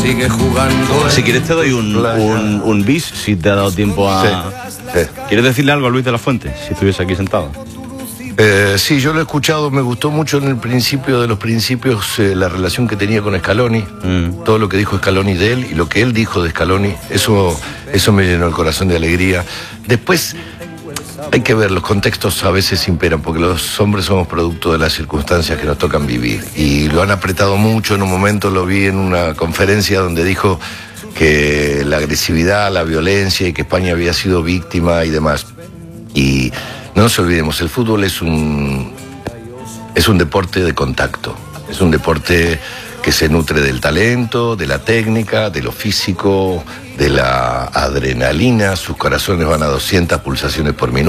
sigue jugando. Si quieres te doy un bis, si te ha dado tiempo a... Sí. ¿Quieres decirle algo a Luis de la Fuente, si estuviese aquí sentado? Sí, yo lo he escuchado, me gustó mucho en el principio de los principios la relación que tenía con Scaloni, todo lo que dijo Scaloni de él y lo que él dijo de Scaloni, eso me llenó el corazón de alegría. Después hay que ver, los contextos a veces imperan, porque los hombres somos producto de las circunstancias que nos tocan vivir, y lo han apretado mucho. En un momento lo vi en una conferencia donde dijo que la agresividad, la violencia y que España había sido víctima y demás. Y no nos olvidemos, el fútbol es un deporte de contacto, es un deporte que se nutre del talento, de la técnica, de lo físico, de la adrenalina. Sus corazones van a 200 pulsaciones por minuto.